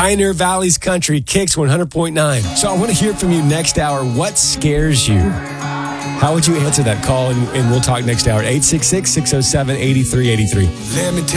Pioneer Valley's Country, Kicks 100.9. So I want to hear from you next hour. What scares you? How would you answer that call? And we'll talk next hour. 866-607-8383.